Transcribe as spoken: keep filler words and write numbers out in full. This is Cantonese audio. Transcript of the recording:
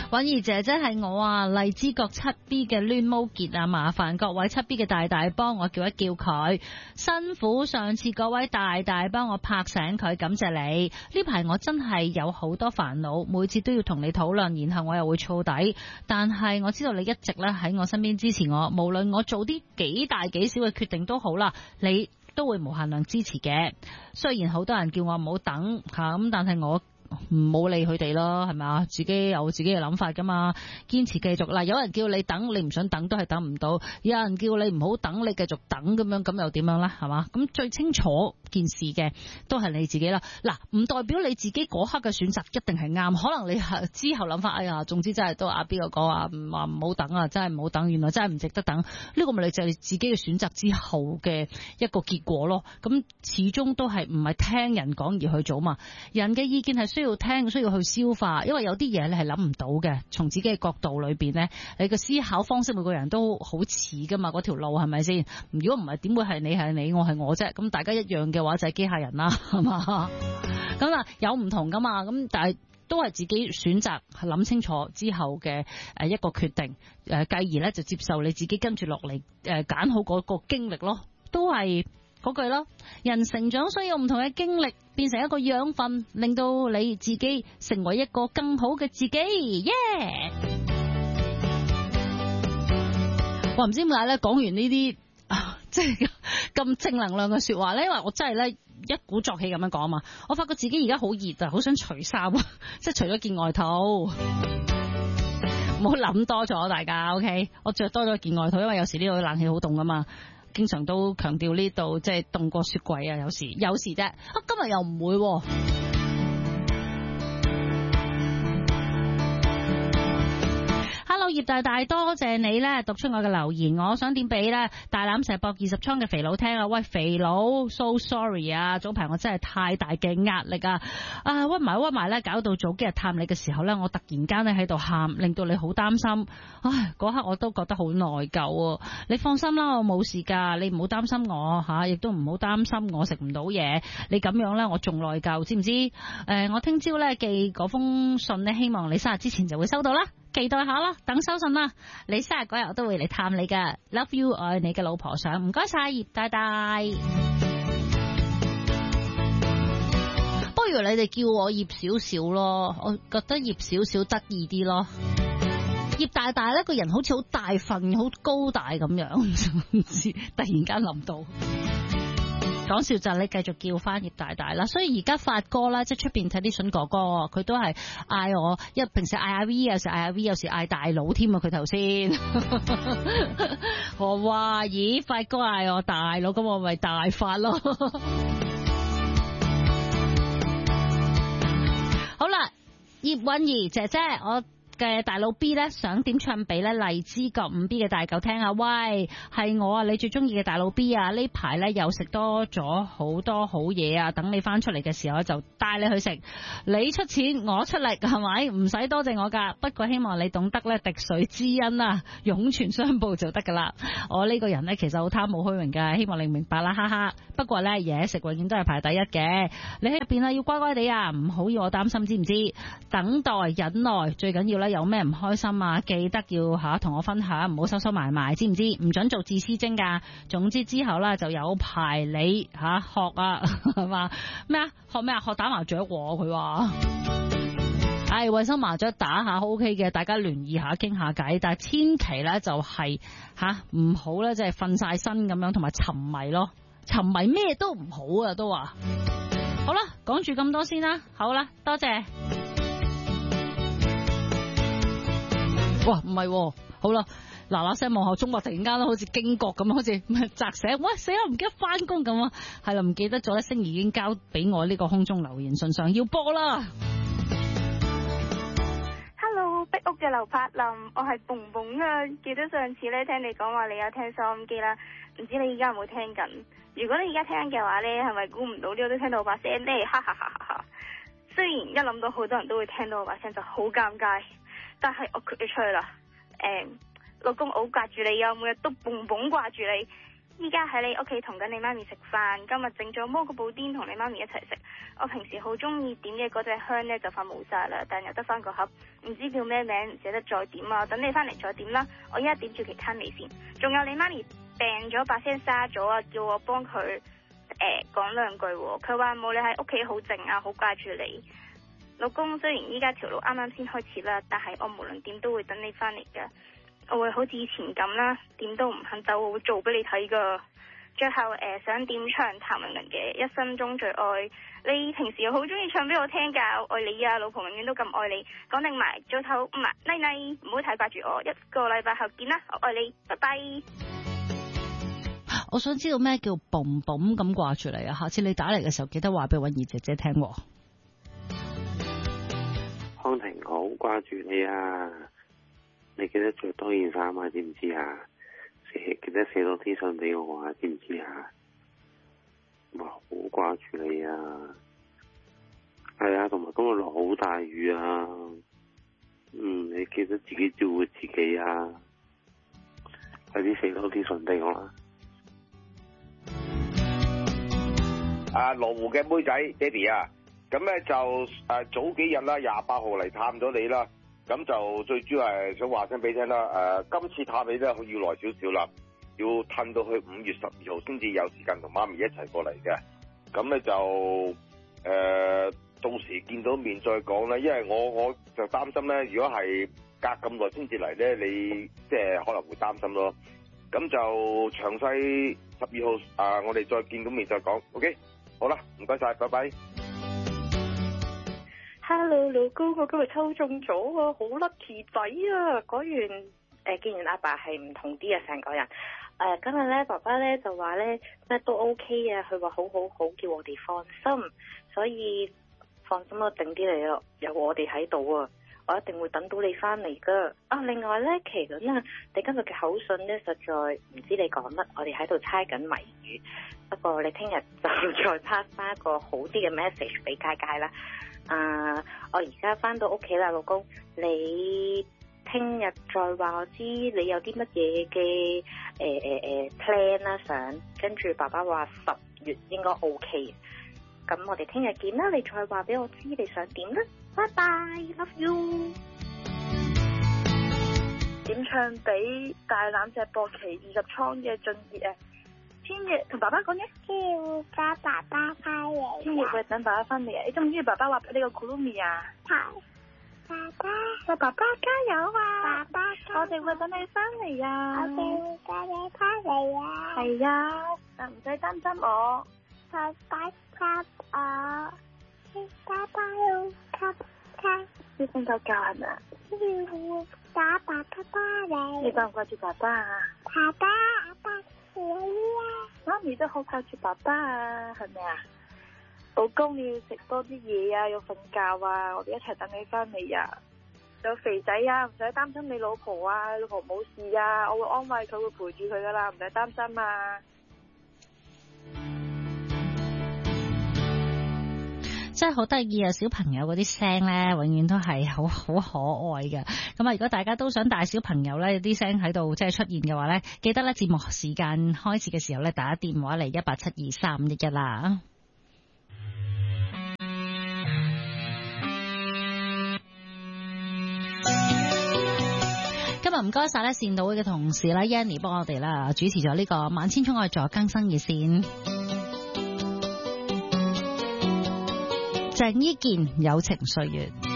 婉兒姐姐係我啊，荔枝角七 B 嘅攣毛傑啊，麻煩各位七 B 嘅大大幫我叫一叫佢，辛苦上次各位大大幫我拍醒佢，感謝你。呢排我真係有好多煩惱，每次都要同你討論，然後我又會燥底，但係我知道你一直咧喺我身邊支持我，無論我做啲幾大幾小嘅決定都好啦，你都會無限量支持嘅。雖然好多人叫我唔好等吓，咁但係我唔好理佢哋咯，係咪啊？自己有自己嘅諗法噶嘛，堅持繼續嗱。有人叫你等，你唔想等都係等唔到；有人叫你唔好等，你繼續等咁樣，咁又點樣咧？係嘛？咁最清楚件事嘅都係你自己啦。嗱，唔代表你自己嗰刻嘅選擇一定係啱，可能你係之後諗翻，哎呀，總之真係都阿邊個講話唔話唔好等啊，真係唔好等，原來真係唔值得等。呢個咪你就係自己嘅選擇之後嘅一個結果咯。咁始終都係唔係聽人講而去做嘛？人嘅意見係需要聽，需要去消化，因為有啲嘢你係諗唔到嘅。從自己嘅角度裏邊呢，你嘅思考方式每個人都好似噶嘛，嗰條路係咪先？如果唔係，點會係你係你，我係我啫？咁大家一樣嘅話就係機械人啦，係嘛？咁啊有唔同噶嘛？咁但係都係自己選擇，係諗清楚之後嘅誒一個決定，誒繼而咧就接受你自己跟住落嚟誒揀好嗰個經歷咯，都係嗰句咯。人成長需要唔同嘅經歷，變成一個養分，令到你自己成為一個更好嘅自己。耶、yeah! 我唔知點解咧，講完呢啲即係咁正能量嘅說話咧，因為我真係咧一鼓作氣咁樣講嘛。我發覺自己而家好熱啊，好想除衫，即係除咗件外套。唔好諗多咗，大家 OK。我着多咗件外套，因為有時呢度冷氣好凍噶嘛。經常都強調呢度即係凍過雪櫃啊，有時有時啫。啊，今日又唔會喎。Hello，葉大大，多謝你咧讀出我嘅留言。我想點俾咧大欖石博二十倉嘅肥佬聽啊！喂，肥佬 ，so sorry 啊！早排我真係太大嘅壓力啊！啊，屈埋屈埋咧，搞到早幾日探你嘅時候咧，我突然間咧喺度喊，令到你好擔心。唉，嗰刻我都覺得好內疚啊！你放心啦，我冇事噶，你唔好擔心我吓，亦都唔好擔心我食唔到嘢。你咁樣咧，我仲內疚，知唔知？誒、呃，我聽朝咧寄嗰封信咧，希望你生日之前就會收到啦。期待下啦，等收信啦。你生日嗰日我都會嚟探你噶。Love you，愛你嘅老婆想。唔該晒葉大大。不如你哋叫我葉少少咯，我覺得葉少少得意啲咯。葉大大咧個人好似好大份、好高大咁樣，唔知突然間諗到。講笑就你繼續叫翻葉大大啦，所以而家發哥啦，即係出邊睇啲筍哥哥，佢都係嗌我，因為平時嗌阿 V， 有時嗌阿 V， 有時嗌大佬添啊，佢頭先。我話咦，發哥嗌我大佬，咁我咪大發咯。好啦，葉韻儀姐姐，我嘅大佬 B 咧想點唱俾咧荔枝角五 B 嘅大狗聽啊！喂，係我啊，你最中意嘅大佬 B 啊！呢排咧又食多咗好多好嘢啊！等你翻出嚟嘅時候就帶你去食，你出錢我出力係咪？唔使多謝我噶，不過希望你懂得咧滴水之恩啊，湧泉相報就得噶啦。我呢個人咧其實好貪慕虛榮噶，希望你明白啦，哈哈。不過咧嘢食永遠都係排第一嘅，你喺入邊啊要乖乖地啊，唔好要我擔心，知唔知？等待忍耐，最緊要咧。有咩唔開心啊？記得要吓同我分享，唔好收收埋埋，知唔知？唔准做自私精噶。總之之後咧就有排你吓學啊，係嘛咩啊？學咩啊？學打麻雀喎，佢話。唉，衛生麻雀打下 O K 嘅，大家聯誼下傾下偈，但係千祈咧就係吓唔好咧，即係瞓晒身咁樣，同埋沉迷咯，沉迷咩都唔好啊，都話。好啦，講住咁多先啦，好啦，多謝。哇，唔係、啊，好啦，嗱嗱聲望後中國，突然間好似驚覺咁，好似砸醒，喂死啦，唔記得翻工咁啊，係啦，唔記得咗咧，星已經交俾我呢個空中留言信箱要播啦。 Hello， 壁屋嘅劉柏林，我係蹦蹦啊，記得上次咧聽你講話你有聽收音機啦，唔知你而家有冇聽緊？如果你而家聽緊嘅話咧，係咪估唔到呢個都聽到我把聲咧？哈哈哈哈！雖然一諗到好多人都會聽到我把聲就好尷尬。但係我決咗出去啦，誒、嗯，老公我好掛住你啊，每日都蹦蹦掛住你， 依家喺你屋企同緊你媽咪食飯，今日整咗蘑菇布甸同你媽咪一齊食。我平時好中意點嘅嗰隻香呢，就快冇晒啦，但又得翻個盒，唔知叫咩名，唔捨得再點啊！等你翻嚟再點啦。我依家點住其他味先。仲有你媽咪病咗，把聲沙咗啊，叫我幫佢誒講兩句。佢話冇你喺屋企好靜啊，好掛住你。老公，雖然依家條路啱啱先開始啦，但係我無論點都會等你翻嚟噶。我會好似以前咁啦，點都唔肯走，我會做俾你睇噶。最後誒、呃，想點唱譚詠麟嘅《一生中最愛》。你平時又好中意唱俾我聽噶，我愛你啊，老婆永遠都咁愛你。講定埋，早唞唔係，妮妮，唔好太掛住我，一個禮拜後見啦，我愛你，拜拜。 我想知道咩叫嘣嘣咁掛住你啊？下次你打嚟嘅時候，記得話俾韻儀姐姐聽。 康婷，我好掛住你啊！你記得着多件衫啊，知唔知啊？寫記得寫多啲信俾我啊，知唔知啊？我好掛住你啊！係啊，同埋今日落好大雨啊！嗯，你記得自己照顧自己啊！快啲寫多啲信俾我啦！ 啊，羅湖嘅妹仔，爹哋啊，咁咧就誒、啊、早幾日啦，廿八號嚟探咗你啦。咁就最主要係想話聲俾你聽啦，誒、呃，今次探你咧要耐少少啦，要褪到去五月十二號先至有時間同媽咪一齊過嚟嘅。咁咧就誒、呃，到時見到面再講啦。因為我我就擔心咧，如果係隔咁耐先至嚟咧，你即係可能會擔心咯。咁就詳細十二號啊，我哋再見到面再講。OK， 好啦，唔該晒，拜拜。 Hello， 老公，我今日抽中咗啊，好 lucky 仔啊！講完誒、呃，見完阿爸係唔同啲啊，成個人誒、呃，今日咧爸爸咧就話咧咩都 OK 啊，佢話好好好，叫我哋放心，所以放心啦，定啲嚟咯，有我哋喺度啊，我一定會等到你翻嚟噶。啊，另外咧，麒麟啊，你今日嘅口信咧實在唔知你講乜，我哋喺度猜緊謎語，不過你聽日就再 pass 翻一個好啲嘅 message 俾佳佳啦。啊！ uh, 我而家翻到屋企啦，老公，你聽日再話我知你有啲乜嘢嘅誒誒誒 plan 啦，想跟住爸爸話十月應該 OK， 咁我哋聽日見啦，你再話俾我知你想點啦，拜拜 ，love you。 點唱俾大欖隻博奇二十倉嘅俊傑啊！天熱同爸爸講嘢， 天熱加爸爸翻嚟。 天熱會等爸爸翻嚟啊！你中唔中意爸爸話俾你個 Kurumi 啊？ 係。爸爸。 話爸爸加油啊！ 爸爸加油。 我哋會等你翻嚟啊！ 我哋會等你翻嚟啊！ 係啊，唔使擔心我。 爸爸加我。爸爸要給他。 要瞓覺覺係咪啊？ 要打爸爸翻嚟。 你掛唔掛住爸爸啊？ 爸爸，阿爸。 媽咪都好掛住爸爸啊，係咪啊？老公你要食多啲嘢啊，要瞓覺啊，我哋一齊等你翻嚟啊！有肥仔啊，唔使擔心你老婆啊，老婆冇事啊，我會安慰佢，會陪住佢噶啦，唔使擔心啊！ 真係好得意啊！小朋友嗰啲聲咧，永遠都係好好可愛嘅。咁啊，如果大家都想帶小朋友咧，有啲聲喺度即係出現嘅話咧，記得咧節目時間開始嘅時候咧，打電話嚟一八七二三五一一啦。今日唔該晒咧，善導會嘅同事啦 Yanny 幫我哋啦主持咗呢個萬千寵愛助更新熱線。鄭伊健友情歲月。